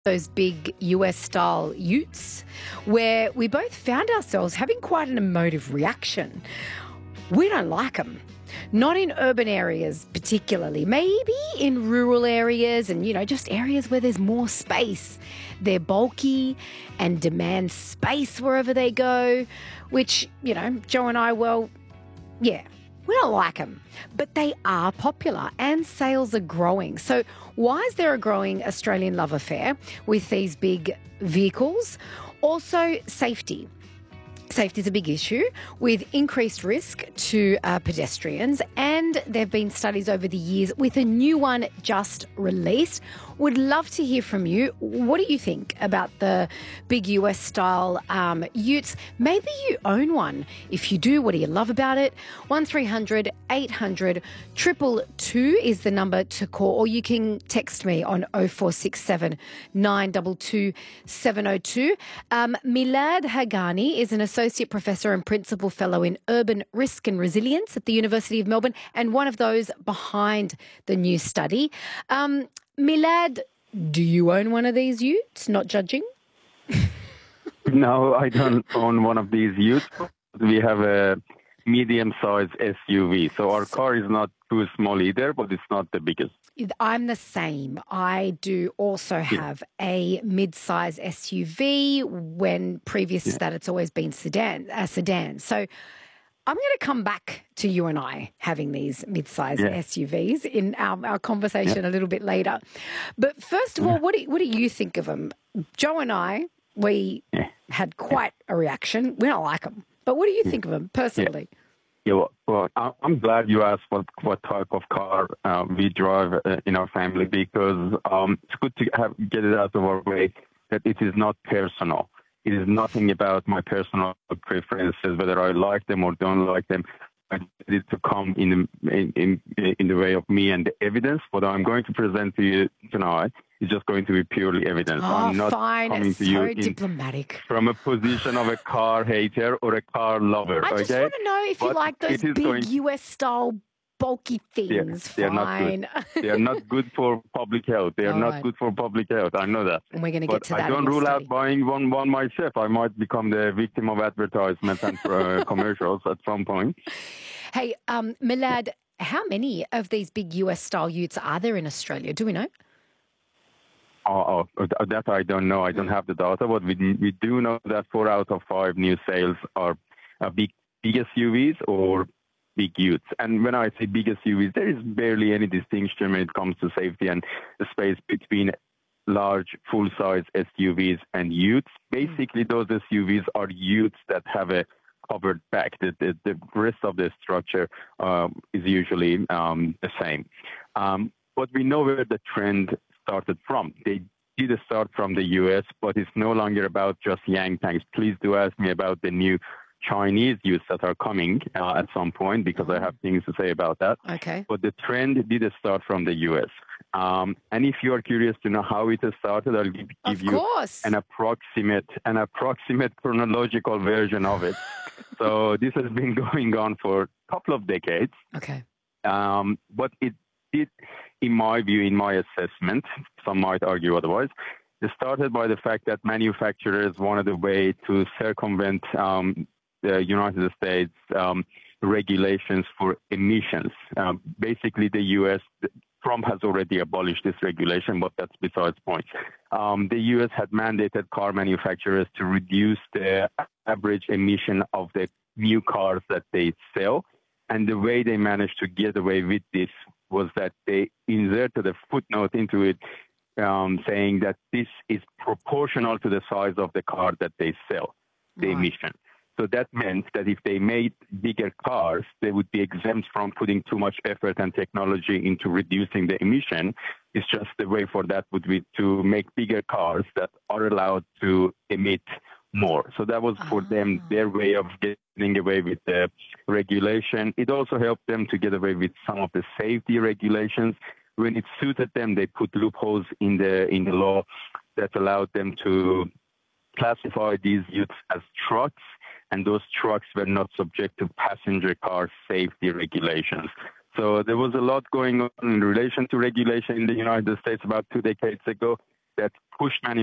those big US-style utes, where we both found ourselves having quite an emotive reaction. We don't like them. Not in urban areas particularly, maybe in rural areas and, just areas where there's more space. They're bulky and demand space wherever they go, which, Joe and I, yeah, we don't like them, but they are popular and sales are growing. So why is there a growing Australian love affair with these big vehicles? Also, safety. Safety is a big issue with increased risk to pedestrians, and there have been studies over the years with a new one just released. Would love to hear from you. What do you think about the big US-style utes? Maybe you own one. If you do, what do you love about it? 1300 800 222 is the number to call, or you can text me on 0467 922 702. Milad Haghani is an Associate Professor and Principal Fellow in Urban Risk and Resilience at the University of Melbourne and one of those behind the new study. Milad, do you own one of these utes? Not judging. No, I don't own one of these utes. We have a medium-sized SUV. So our car is not too small either, but it's not the biggest. I'm the same. I do also have a mid-size SUV. When previous to that, it's always been a sedan. So I'm going to come back to you and I having these mid-size SUVs in our conversation a little bit later. But first of all, what do you think of them? Joe and I, we had quite a reaction. We don't like them. But what do you think of them personally? Yeah, well, I'm glad you asked what type of car we drive in our family, because it's good to get it out of our way that it is not personal. It is nothing about my personal preferences, whether I like them or don't like them. I need it to come in the way of me and the evidence. What I'm going to present to you tonight is just going to be purely evidence. I'm not coming to you diplomatic. From a position of a car hater or a car lover. I just want to know if you like those big US-style bulky things. They're not good. They are not good for public health. They are not good for public health. I know that. And we're going to get to that. I don't rule out buying one myself. I might become the victim of advertisements and commercials at some point. Hey, Milad, how many of these big US-style utes are there in Australia? Do we know? That I don't know. I don't have the data, but we do know that 4 out of 5 new sales are big SUVs or big utes. And when I say big SUVs, there is barely any distinction when it comes to safety and the space between large full-size SUVs and utes. Basically, those SUVs are utes that have a covered back. The rest of the structure is usually the same. But we know where the trend started from. They did start from the US, but it's no longer about just Yangtangs. Please do ask me about the new Chinese utes that are coming at some point, because I have things to say about that. Okay. But the trend did start from the US. And if you are curious to know how it started, I'll give you an approximate chronological version of it. So this has been going on for a couple of decades. Okay. But it did, in my view, in my assessment, some might argue otherwise, it started by the fact that manufacturers wanted a way to circumvent the United States regulations for emissions. Basically, the U.S., Trump has already abolished this regulation, but that's besides the point. The U.S. had mandated car manufacturers to reduce the average emission of the new cars that they sell. And the way they managed to get away with this was that they inserted a footnote into it saying that this is proportional to the size of the car that they sell, the emission. So that meant that if they made bigger cars, they would be exempt from putting too much effort and technology into reducing the emission. It's just the way for that would be to make bigger cars that are allowed to emit more. So that was for them, their way of getting away with the regulation. It also helped them to get away with some of the safety regulations. When it suited them, they put loopholes in the law that allowed them to classify these utes as trucks, and those trucks were not subject to passenger car safety regulations. So there was a lot going on in relation to regulation in the United States about 2 decades ago. that push